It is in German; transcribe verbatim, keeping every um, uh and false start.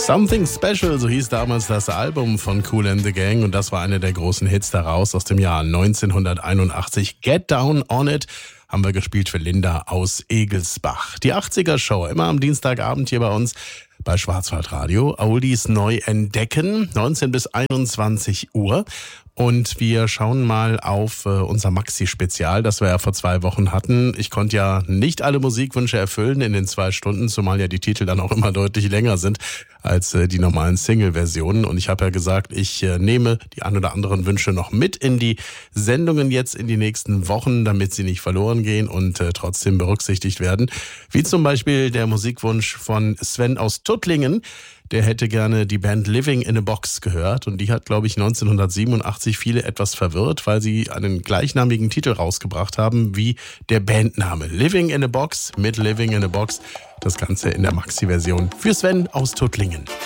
Something Special, so hieß damals das Album von Kool and the Gang und das war einer der großen Hits daraus aus dem Jahr neunzehnhunderteinundachtzig. Get Down on It haben wir gespielt für Linda aus Egelsbach. Die achtziger-Show, immer am Dienstagabend hier bei uns bei Schwarzwaldradio. Oldies neu entdecken, neunzehn bis einundzwanzig Uhr. Und wir schauen mal auf äh, unser Maxi-Spezial, das wir ja vor zwei Wochen hatten. Ich konnte ja nicht alle Musikwünsche erfüllen in den zwei Stunden, zumal ja die Titel dann auch immer deutlich länger sind als äh, die normalen Single-Versionen. Und ich habe ja gesagt, ich äh, nehme die ein oder anderen Wünsche noch mit in die Sendungen jetzt in die nächsten Wochen, damit sie nicht verloren gehen und äh, trotzdem berücksichtigt werden. Wie zum Beispiel der Musikwunsch von Sven aus Tuttlingen. Der hätte gerne die Band Living in a Box gehört und die hat, glaube ich, neunzehnhundertsiebenundachtzig viele etwas verwirrt, weil sie einen gleichnamigen Titel rausgebracht haben wie der Bandname. Living in a Box mit Living in a Box. Das Ganze in der Maxi-Version für Sven aus Tuttlingen.